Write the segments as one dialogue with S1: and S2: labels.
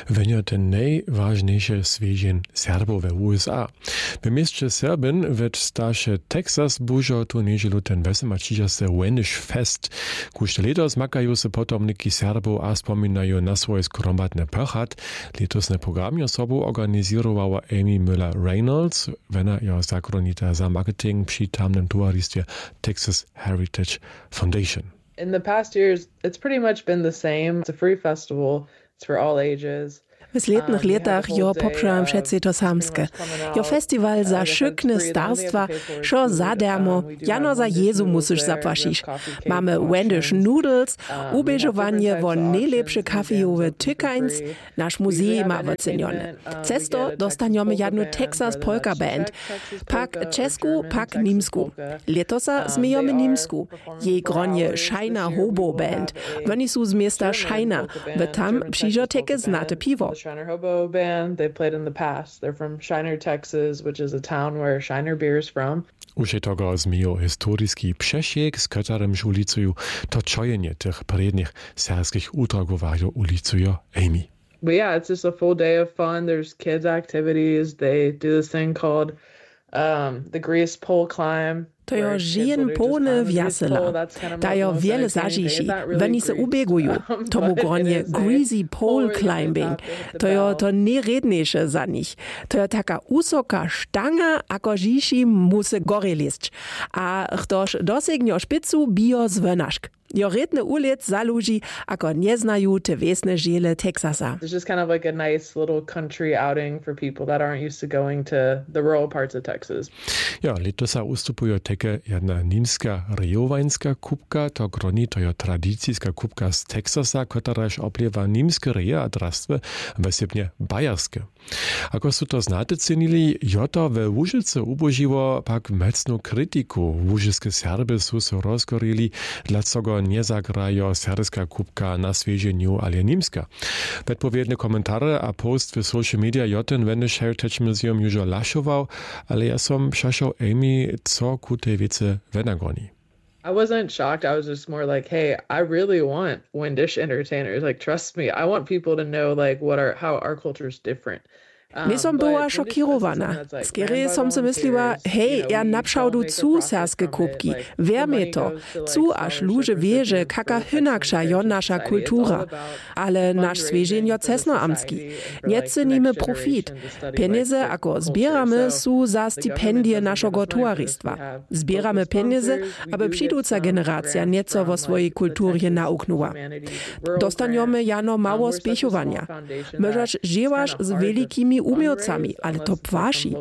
S1: Wenio ten najważniejszy swieżin Serbów w USA. W mieście Serbin wird starsze Texas bužo tu niedzielu ten wesomačižase Wendish Fest, kuż letos makają se potomniki Serbów a spominają na swoje skromadne pochat. Letosne programy osobą organizowała Amy Müller-Reynolds, wena ja zakronita za marketing przy tamnym towarzystwie Texas Heritage Foundation.
S2: In the past years, it's pretty much been the same. It's a free festival. It's for all ages.
S3: W slednych latach jo poprzałem wszyscy to samskie. Jo festiwal za szykne starstwa, szo zadermo, jano za Jezu musisz zapłacić. Mamy Wendish Noodles, ubieżowanie von najlepsze kafejowe tykańc, nasz muzej ma wycenione. Cesto dostaniemy jednu Texas Polka Band, pak czesku, pak nimsku. Letosa zmiejemy nimsku, jej gronie Scheiner Hobo Band. Oni są z miasta Scheiner, by tam przyjrzoteke znate piwo.
S2: Shiner Hobo Band. They played in the past. They're from Shiner, Texas, which is a town where Shiner beer is from.
S1: Už je togo zmijo historiski przesiek, z którym ulicują to czojenie tych prednych serskich utragowajo ulicujo Amy.
S2: But yeah, it's just a full day of fun. There's kids activities. They do this thing called the Grease Pole Climb.
S3: To jo žijen pone wjasela. Da jo wiele zažiši. Oni se ubieguju. Tomu gronie greasy pole climbing. To jo to neredniejsze za nich. To jo taka usoka sztanga, ako žiši muse gore lisć. A ktoś dosięgnie szpicu bio zvenašk. Jo redne ulic zaluži, ako nie znają te wiesne žiele Texasa.
S2: It's just kind of like a nice little country outing for people that aren't used to going to the rural parts of Texas.
S1: Ja, letosa ustupują takie jedna nimska rejowańska kubka, to groni to jo tradycyjska kubka z Texasa, któraż opliewa nimskie reje a drastwy, wesebnie bajarskie. Ako su to znate cenili, jo to we Łużyce ubožiło pak mecnu krytyku. Łużyskie Serby su se rozgorili, dlaczego nie zagrajo serska kubka na świeżeniu, ale nimska. Odpowiednie komentare a post w social media joten Wendish Heritage Museum już laszował, ale ja som przeszał Amy, co ku tej wiece wenagoni.
S2: I wasn't shocked. I was just more like, hey, I really want Wendish entertainers. Like, trust me, I want people to know like how our culture is different.
S3: My som była szokirowana. Skiery som se mysliła, hej, ja napšałdu cu serske kubki. Wiermie to. Cu aż luże wieże, kaka hynaksza jo nasza kultura. Ale nasz swieżeń jo cesnoamski. Nie cenimy profit. Pieniądze, ako zbieramy, su za stipendie naszego towarystwa. Zbieramy pieniądze, aby przydłuca generacja nieco wo swojej kulturze nauknęła. Dostaniemy jano mało spiechowania. Możesz żywać z wielkimi umiocami, ale to płaci.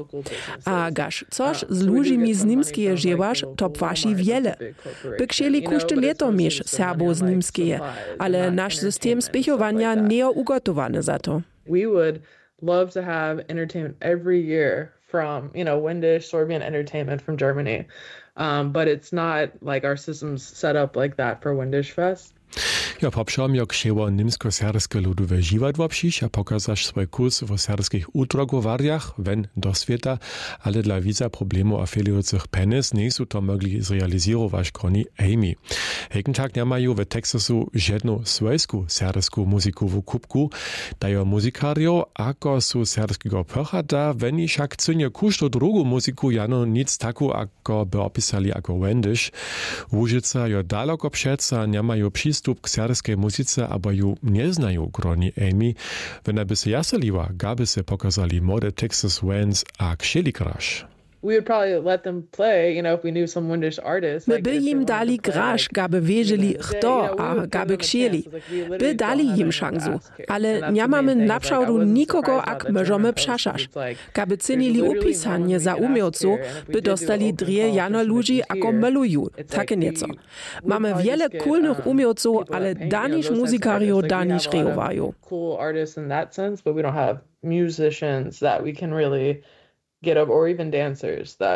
S3: A gaż coś z ludźmi z nimskie żywasz, to płaci wiele. By chcieli kuszty leto mieć Serbo z nimskie, ale nasz system spiechowania nie ugotowany za to.
S2: We would love to have entertainment every year from, Wendish, Sorbian entertainment from Germany. But it's not like our system's set up like that for Wendish Fest.
S1: Ja poprzom, jak się nimsko-serskie ludowe dziwadło przyjść, a pokazasz swój kurs w serskich utrogowariach, wen do świata, ale dla widza problemu afiliujących penis nie są to mogli zrealizować kroni Amy. Hekentak nie mają w Teksasu żadną swojską serską muzykową kubku, dają muzikario, ako są serskiego pochata, weni však cynie kuszto drugą muzyku, jano nic taku, ako by opisali jako Wendish. Łużyca jo daleko przeca nie mają przystup k serskiej muzyce, abo ju nie znają groni Amy. Wenn by se jaseliła, gaby se pokazali mode Texas Wens a ksieli krasz.
S2: We would probably let them play, if we knew some Wendish artists.
S3: My by im dali grasz, gaby wiedzieli kto, a gaby ksieli. By dali im szansu, ale nie mamy napszałdu nikogo, ak możemy przeszać. Gaby cenili upisanie za umiejcu, by dostali drie jano ludzi, ako meluju, takie nieco. Mamy wiele coolnych umiejców, ale danisz muzikario danisz rejowają.
S2: Cool artists in that sense, but we don't have musicians that we can really get up, or even dancers that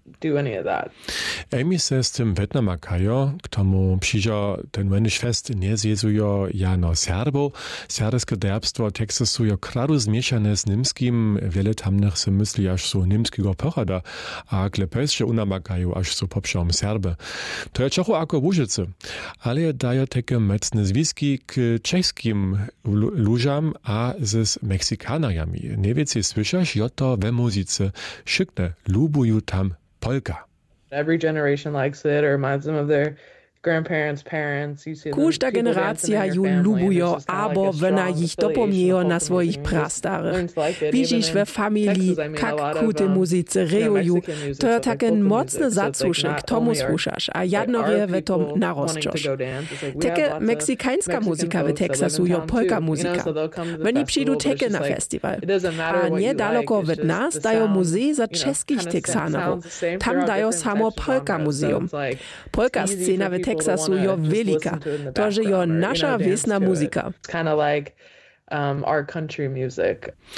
S2: do any of that.
S1: Amy se z tym Vietnamakajo, k tomu przyjdzie ten Wendyś fest nie zjezujo jano Serbo. Serbskie derbstwo Teksasu kradu zmieszane z nimskim, wiele tamnych se myśli aż so nimskiego pochoda, a klepejście unamakajo aż so poprzom Serby. To je czochu ako Łużycy, ale daje takie mocne związki k czeskim ludziom a z Meksykanami. Nie wiecie, słyszasz, jo to we muzyce szykne lubują tam polka.
S2: Every generation likes it or reminds them of their grandparents, parents.
S3: Każda generacja ju lubujo, abo wena ich dopomniejo na swoich prastarych. Widzisz we familii, jak kute muzyce rejuju, to je taken mocny zacuszek, k tomu słuchasz, a jadnorie we tom narosczosz. Takie meksykańska muzyka w Teksasu jo polka muzyka. Oni przyjdą takie na festiwal. A niedaleko od nas dają muzej za czeskich Teksanerów. Tam dają samo polka muzeum. Polka scena w Teksasu jo velika. To je jo nasza wiesna muzyka.
S2: It's kind of like our country music.